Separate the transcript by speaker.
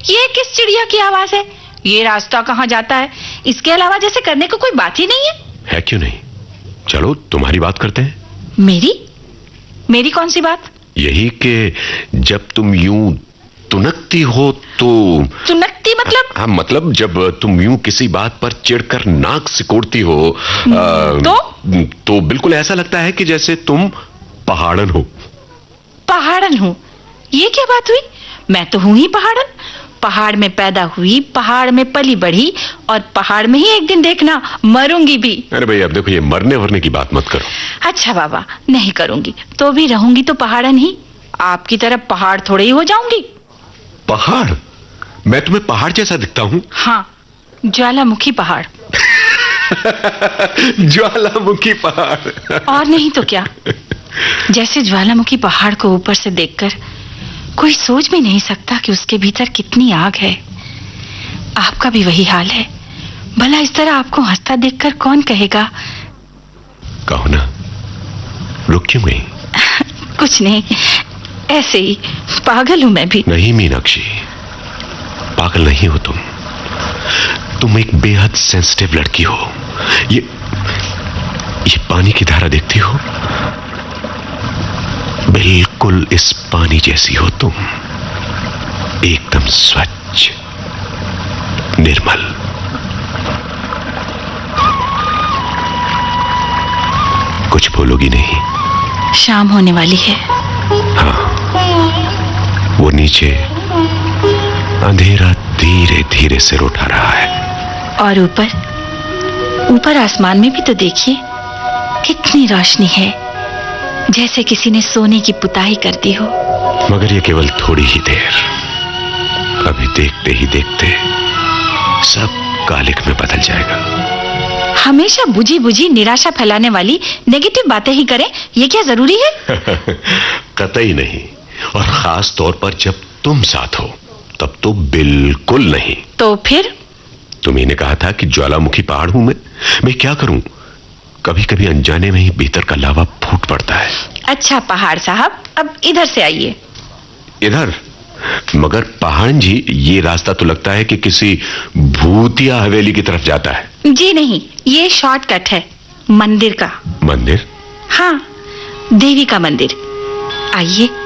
Speaker 1: ये किस चिड़िया की आवाज है? ये रास्ता कहाँ जाता है? इसके अलावा जैसे करने को कोई बात ही नहीं है।
Speaker 2: क्यों नहीं? चलो तुम्हारी बात करते हैं।
Speaker 1: मेरी? मेरी कौन सी बात?
Speaker 2: यही कि जब तुम यूं तुनकती हो तो।
Speaker 1: तुनकती मतलब?
Speaker 2: हाँ, मतलब जब तुम यूं किसी बात पर चिढ़कर नाक सिकोड़ती हो तो बिल्कुल ऐसा लगता है कि जैसे तुम पहाड़न हो।
Speaker 1: पहाड़न हूँ? ये क्या बात हुई? मैं तो हूं ही पहाड़न। पहाड़ में पैदा हुई, पहाड़ में पली बढ़ी और पहाड़ में ही एक दिन देखना मरूंगी भी।
Speaker 2: अरे भाई, अब देखो, ये मरने वरने की बात मत करो।
Speaker 1: अच्छा बाबा, नहीं करूंगी तो भी रहूंगी तो पहाड़न ही। आपकी तरह पहाड़ थोड़े ही हो जाऊंगी।
Speaker 2: पहाड़? मैं तुम्हें पहाड़ जैसा दिखता हूँ?
Speaker 1: हाँ, ज्वालामुखी पहाड़।
Speaker 2: ज्वालामुखी पहाड़?
Speaker 1: और नहीं तो क्या। जैसे ज्वालामुखी पहाड़ को ऊपर से देखकर कोई सोच भी नहीं सकता कि उसके भीतर कितनी आग है। आपका भी वही हाल है। भला इस तरह आपको हंसता देखकर कौन कहेगा?
Speaker 2: कहो ना, रुक क्यों गई?
Speaker 1: कुछ नहीं, ऐसे ही पागल हूं मैं भी।
Speaker 2: नहीं मीनाक्षी, पागल नहीं हो तुम एक बेहद सेंसिटिव लड़की हो। ये पानी की धारा देखती हो? बिल्कुल इस पानी जैसी हो तुम, एकदम स्वच्छ, निर्मल। कुछ बोलोगी नहीं?
Speaker 1: शाम होने वाली है।
Speaker 2: हाँ, वो नीचे अंधेरा धीरे धीरे सिर उठा रहा है।
Speaker 1: और ऊपर आसमान में भी तो देखिए, कितनी रोशनी है, जैसे किसी ने सोने की पुताई कर दी हो।
Speaker 2: मगर ये केवल थोड़ी ही देर। अभी देखते ही देखते सब कालिक में बदल जाएगा।
Speaker 1: हमेशा बुझी बुझी निराशा फैलाने वाली नेगेटिव बातें ही करें, ये क्या जरूरी है?
Speaker 2: कतई नहीं, और खास तौर पर जब तुम साथ हो तब तो बिल्कुल नहीं।
Speaker 1: तो फिर?
Speaker 2: तुम्ही ने कहा था कि ज्वालामुखी पहाड़ हूं मैं क्या करूं? कभी कभी अनजाने में ही भीतर का लावा फूट पड़ता है।
Speaker 1: अच्छा पहाड़ साहब, अब इधर से आइए।
Speaker 2: इधर? मगर पहाड़न जी, ये रास्ता तो लगता है कि किसी भूतिया हवेली की तरफ जाता है।
Speaker 1: जी नहीं, ये शॉर्टकट है मंदिर का।
Speaker 2: मंदिर?
Speaker 1: हाँ, देवी का मंदिर। आइए।